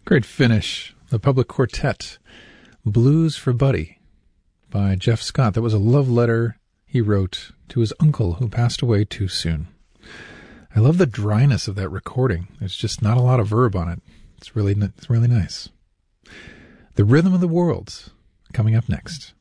Great finish. The Public Quartet, Blues for Buddy by Jeff Scott. That was a love letter he wrote to his uncle who passed away too soon. I love the dryness of that recording. There's just not a lot of verb on it. It's really nice. The Rhythm of the World coming up next.